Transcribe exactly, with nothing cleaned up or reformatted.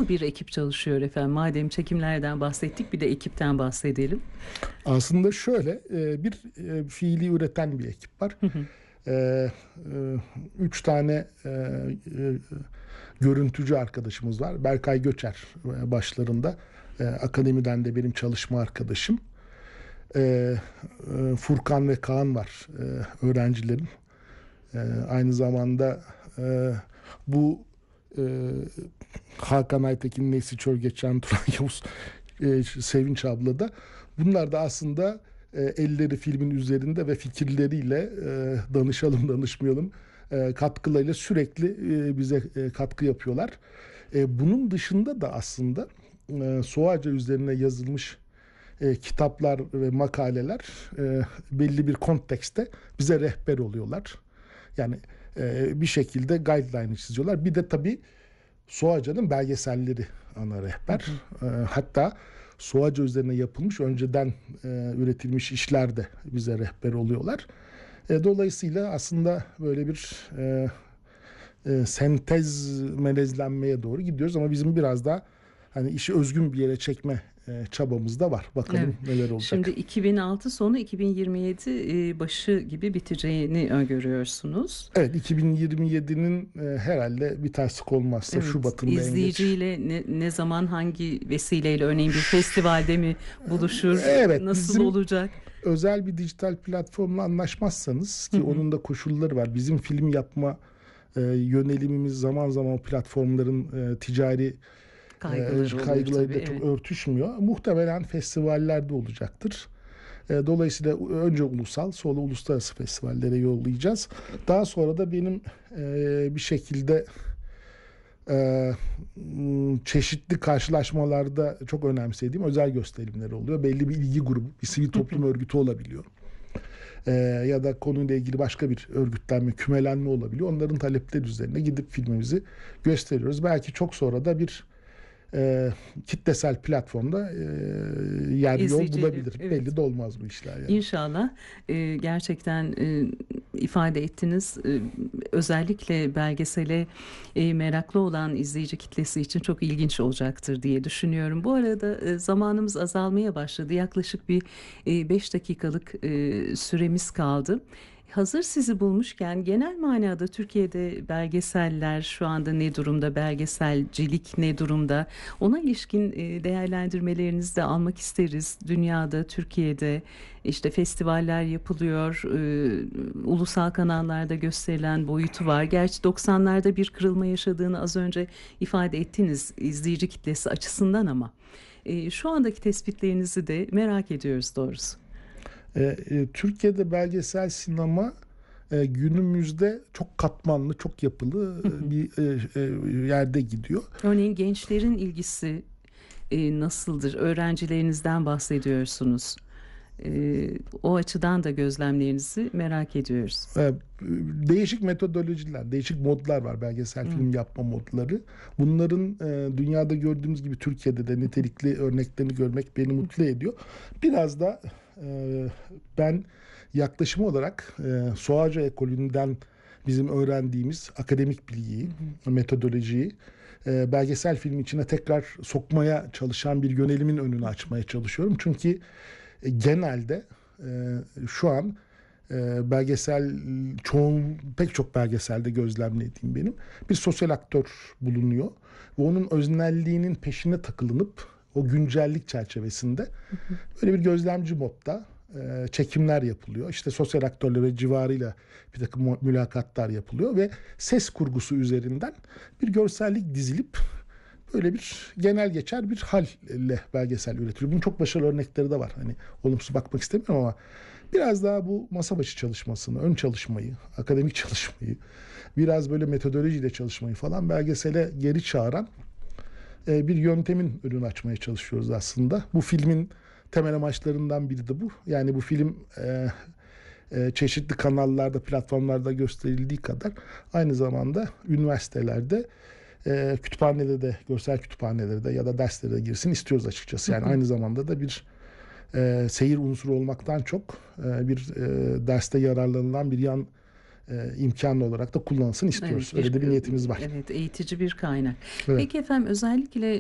bir ekip çalışıyor efendim? Madem çekimlerden bahsettik, bir de ekipten bahsedelim. Aslında şöyle e, bir e, fiili üreten bir ekip var. Hı hı. E, e, üç tane e, e, görüntücü arkadaşımız var. Berkay Göçer e, başlarında. E, akademiden de benim çalışma arkadaşım. E, e, Furkan ve Kaan var e, öğrencilerim. E, aynı zamanda e, bu e, Hakan Aytekin, Neysi Çölgeçen, Turan Yavuz, e, Sevinç abla da. Bunlar da aslında e, elleri filmin üzerinde ve fikirleriyle e, danışalım danışmayalım e, katkılarıyla sürekli e, bize e, katkı yapıyorlar. E, bunun dışında da aslında e, Soğaca üzerine yazılmış e, kitaplar ve makaleler e, belli bir kontekste bize rehber oluyorlar. Yani e, bir şekilde guideline çiziyorlar. Bir de tabii Soğaca'nın belgeselleri ana rehber. Hı hı. E, hatta Soğaca üzerine yapılmış, önceden e, üretilmiş işler de bize rehber oluyorlar. E, dolayısıyla aslında böyle bir e, e, sentez melezlenmeye doğru gidiyoruz ama bizim biraz daha hani işi özgün bir yere çekme e, çabamız da var. Bakalım evet, neler olacak. Şimdi iki bin altı sonu iki bin yirmi yedi e, başı gibi biteceğini öngörüyorsunuz. Evet, iki bin yirmi yedinin e, herhalde bir terslik olmazsa evet, Şubat'ında en geç. İzleyiciyle ne, ne zaman, hangi vesileyle, örneğin bir festivalde mi buluşur? Evet, nasıl olacak? Özel bir dijital platformla anlaşmazsanız ki hı hı. onun da koşulları var. Bizim film yapma e, yönelimimiz zaman zaman platformların e, ticari kaygıları e, kaygılarıyla tabii, çok evet. örtüşmüyor. Muhtemelen festivallerde olacaktır. E, dolayısıyla önce ulusal, sonra uluslararası festivallere yollayacağız. Daha sonra da benim e, bir şekilde e, çeşitli karşılaşmalarda çok önemsediğim özel gösterimler oluyor. Belli bir ilgi grubu, bir sivil toplum örgütü olabiliyor. Ee, ya da konuyla ilgili başka bir örgütlenme, kümelenme olabiliyor. Onların talepleri üzerine gidip filmimizi gösteriyoruz. Belki çok sonra da bir e, kitlesel platformda e, yer yol bulabilir. Evet. Belli de olmaz bu işler. Yani. İnşallah. E, gerçekten e, ifade ettiniz. E, özellikle belgesele e, meraklı olan izleyici kitlesi için çok ilginç olacaktır diye düşünüyorum. Bu arada e, zamanımız azalmaya başladı. Yaklaşık bir e, beş dakikalık e, süremiz kaldı. Hazır sizi bulmuşken genel manada Türkiye'de belgeseller şu anda ne durumda, belgeselcilik ne durumda? Ona ilişkin değerlendirmelerinizi de almak isteriz. Dünyada, Türkiye'de işte festivaller yapılıyor, ulusal kanallarda gösterilen boyutu var. Gerçi doksanlarda bir kırılma yaşadığını az önce ifade ettiniz izleyici kitlesi açısından ama şu andaki tespitlerinizi de merak ediyoruz doğrusu. E, e, Türkiye'de belgesel sinema e, günümüzde çok katmanlı, çok yapılı e, bir e, e, yerde gidiyor. Örneğin gençlerin ilgisi e, nasıldır? Öğrencilerinizden bahsediyorsunuz. E, o açıdan da gözlemlerinizi merak ediyoruz. E, değişik metodolojiler, değişik modlar var, belgesel Hı. film yapma modları. Bunların e, dünyada gördüğümüz gibi Türkiye'de de nitelikli örneklerini görmek beni mutlu ediyor. Biraz da ben yaklaşım olarak e, Soğaca ekolünden bizim öğrendiğimiz akademik bilgiyi, hı hı. metodolojiyi e, belgesel film içine tekrar sokmaya çalışan bir yönelimin önünü açmaya çalışıyorum. Çünkü e, genelde e, şu an e, belgesel, çoğun pek çok belgeselde gözlemlediğim benim bir sosyal aktör bulunuyor ve onun öznelliğinin peşine takılınıp o güncellik çerçevesinde hı hı. böyle bir gözlemci modda e, çekimler yapılıyor. İşte sosyal aktörler ve civarıyla bir takım mülakatlar yapılıyor ve ses kurgusu üzerinden bir görsellik dizilip böyle bir genel geçer bir halle belgesel üretiliyor. Bunun çok başarılı örnekleri de var. Hani olumsuz bakmak istemiyorum ama biraz daha bu masa başı çalışmasını, ön çalışmayı, akademik çalışmayı, biraz böyle metodolojiyle çalışmayı falan belgesele geri çağıran bir yöntemin önünü açmaya çalışıyoruz aslında. Bu filmin temel amaçlarından biri de bu. Yani bu film e, e, çeşitli kanallarda, platformlarda gösterildiği kadar aynı zamanda üniversitelerde, e, kütüphanede de, görsel kütüphanelerde de ya da derslere de girsin istiyoruz açıkçası. Yani aynı zamanda da bir e, seyir unsuru olmaktan çok e, bir e, derste yararlanılan bir yan e, imkanlı olarak da kullanılsın istiyoruz. Evet, Öyle de bir niyetimiz var. Evet, eğitici bir kaynak. Evet. Peki efendim, özellikle